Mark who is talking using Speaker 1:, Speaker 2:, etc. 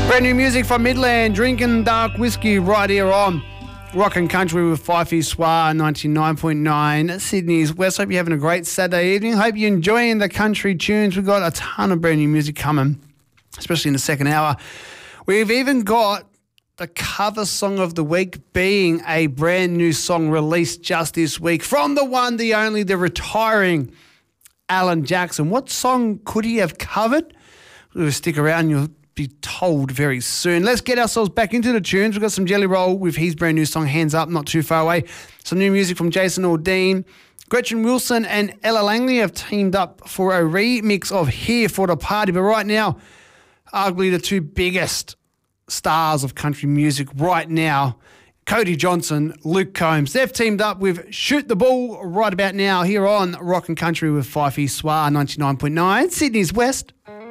Speaker 1: Brand new music from Midland, drinking dark whiskey right here on Rock and Country with Fifey Soir 99.9 Sydney's West. Hope you're having a great Saturday evening. Hope you're enjoying the country tunes. We've got a ton of brand new music coming, especially in the second hour. We've even got the cover song of the week being a brand new song released just this week from the one, the only, the retiring Alan Jackson. What song could he have covered? We'll stick around, you'll be told very soon. Let's get ourselves back into the tunes. We've got some Jelly Roll with his brand new song, Hands Up, not too far away. Some new music from Jason Aldean. Gretchen Wilson and Ella Langley have teamed up for a remix of Here for the Party. But right now, arguably the two biggest stars of country music right now, Cody Johnson, Luke Combs. They've teamed up with Shoot the Ball right about now here on Rock and Country with Fifey Soir 99.9 Sydney's West.